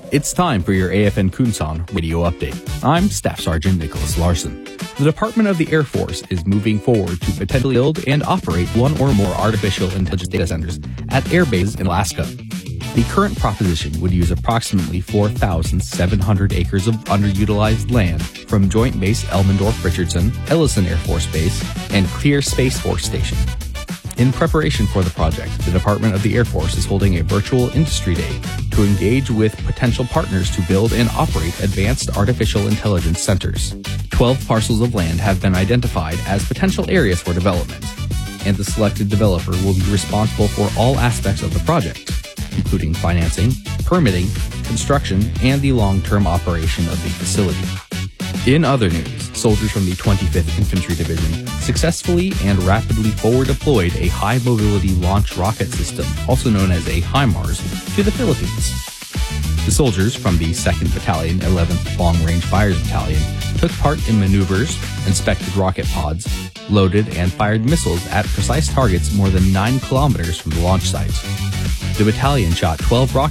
It's time for your AFN Kunsan radio update. I'm Staff Sergeant Nicholas Larson. The Department of the Air Force is moving forward to potentially build and operate one or more artificial intelligence data centers at air bases in Alaska. The current proposition would use approximately 4,700 acres of underutilized land from Joint Base Elmendorf-Richardson, Ellison Air Force Base, and Clear Space Force Station. In preparation for the project, the Department of the Air Force is holding a virtual industry day to engage with potential partners to build and operate advanced artificial intelligence centers. 12 parcels of land have been identified as potential areas for development, and the selected developer will be responsible for all aspects of the project, including financing, permitting, construction, and the long-term operation of the facility. In other news, soldiers from the 25th Infantry Division successfully and rapidly forward-deployed a high-mobility launch rocket system, also known as a HIMARS, to the Philippines. The soldiers from the 2nd Battalion, 11th Long Range Fires Battalion took part in maneuvers, inspected rocket pods, loaded and fired missiles at precise targets more than 9 kilometers from the launch site. The battalion shot 12 rockets